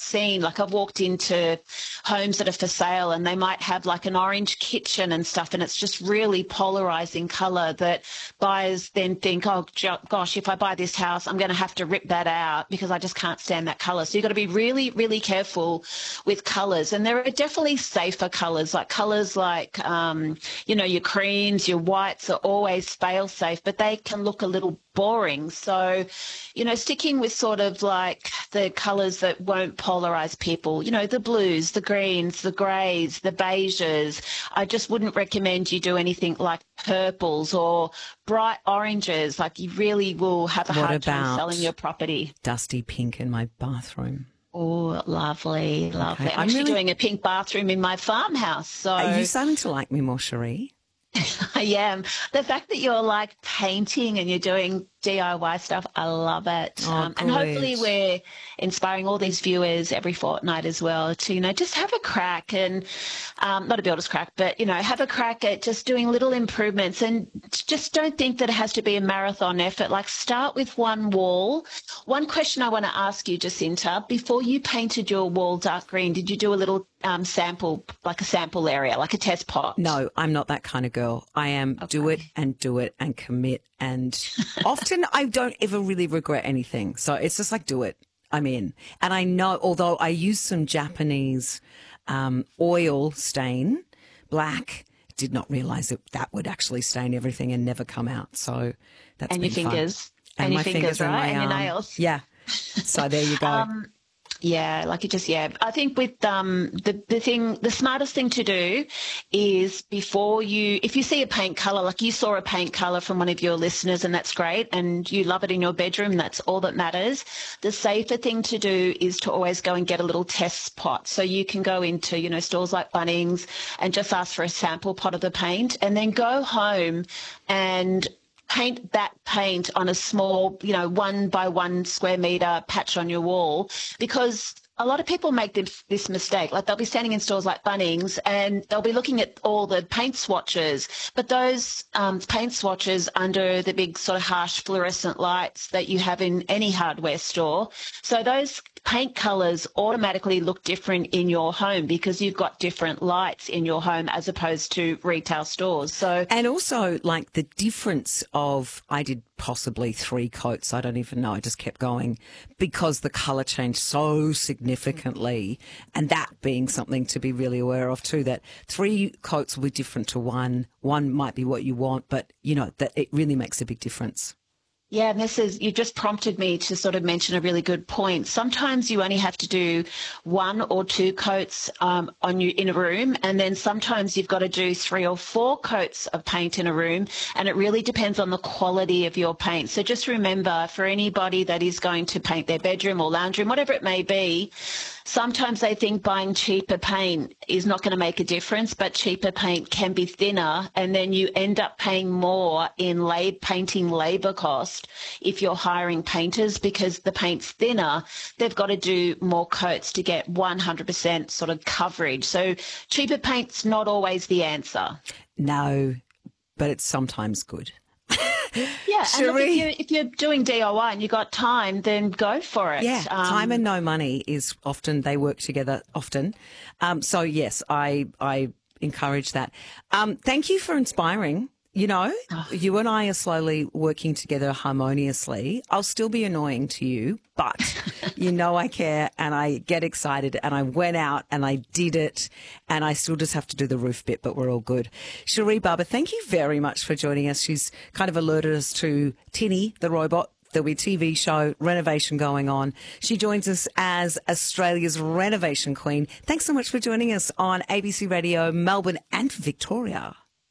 seen, like I've walked into homes that are for sale and they might have like an orange kitchen and stuff, and it's just really polarizing color that buyers then think, oh, gosh, if I buy this house, I'm going to have to rip that out because I just can't stand that color. So you've got to be really, really careful with colors. And there are definitely safer colors like, your creams, your whites are always fail safe, but they can look a little boring. So, sticking with sort of like the colours that won't polarize people, the blues, the greens, the greys, the beiges. I just wouldn't recommend you do anything like purples or bright oranges. Like you really will have a hard time selling your property. Dusty pink in my bathroom. Oh, lovely, lovely. Okay. I'm actually doing a pink bathroom in my farmhouse. So are you starting to like me more, Cherie? I am. The fact that you're like painting and you're doing DIY stuff, I love it. And hopefully we're inspiring all these viewers every fortnight as well to, just have a crack and not a builder's crack, but, have a crack at just doing little improvements and just don't think that it has to be a marathon effort. Like start with one wall. One question I want to ask you, Jacinta, before you painted your wall dark green, did you do a little sample, like a sample area, like a test pot? No, I'm not that kind of girl. I am do it and commit. And often I don't ever really regret anything. So it's just like, do it. I'm in. And I know, although I used some Japanese oil stain, black, did not realize that would actually stain everything and never come out. So that's and been your fingers. fun. And your my fingers, right? And your nails. Yeah. So there you go. I think with the smartest thing to do is if you see a paint color, like you saw a paint color from one of your listeners and that's great and you love it in your bedroom, that's all that matters. The safer thing to do is to always go and get a little test pot. So you can go into, stores like Bunnings and just ask for a sample pot of the paint and then go home and paint that paint on a small, 1 by 1 square meter patch on your wall, because a lot of people make this mistake. Like they'll be standing in stores like Bunnings and they'll be looking at all the paint swatches, but those paint swatches under the big sort of harsh fluorescent lights that you have in any hardware store. So those paint colours automatically look different in your home because you've got different lights in your home as opposed to retail stores. So and also like the difference of, I did possibly 3 coats, I don't even know, I just kept going because the colour changed so significantly, and that being something to be really aware of too, that 3 coats will be different to one might be what you want, but that it really makes a big difference. Yeah, and you just prompted me to sort of mention a really good point. Sometimes you only have to do 1 or 2 coats in a room, and then sometimes you've got to do 3 or 4 coats of paint in a room, and it really depends on the quality of your paint. So just remember, for anybody that is going to paint their bedroom or lounge room, whatever it may be, sometimes they think buying cheaper paint is not going to make a difference, but cheaper paint can be thinner, and then you end up paying more in painting labour cost if you're hiring painters because the paint's thinner. They've got to do more coats to get 100% sort of coverage. So cheaper paint's not always the answer. No, but it's sometimes good. Yeah, and look, if you're doing DIY and you've got time, then go for it. Yeah, time and no money is often, they work together often. So, yes, I encourage that. Thank you for inspiring. You and I are slowly working together harmoniously. I'll still be annoying to you, but I care and I get excited and I went out and I did it and I still just have to do the roof bit, but we're all good. Cherie Barber, thank you very much for joining us. She's kind of alerted us to Tinny, the robot. There'll be a TV show, renovation going on. She joins us as Australia's renovation queen. Thanks so much for joining us on ABC Radio, Melbourne and Victoria.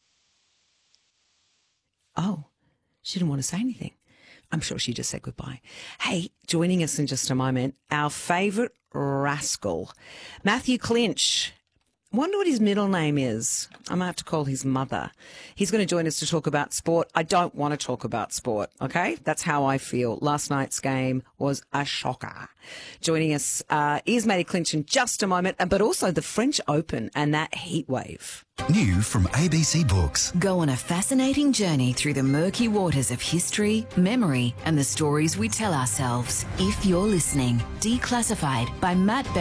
Oh, she didn't want to say anything. I'm sure she just said goodbye. Hey, joining us in just a moment, our favourite rascal, Matthew Clinch. I wonder what his middle name is. I might have to call his mother. He's going to join us to talk about sport. I don't want to talk about sport, okay? That's how I feel. Last night's game was a shocker. Joining us is Matty Clinch in just a moment, but also the French Open and that heat wave. New from ABC Books. Go on a fascinating journey through the murky waters of history, memory, and the stories we tell ourselves. If you're listening, Declassified by Matt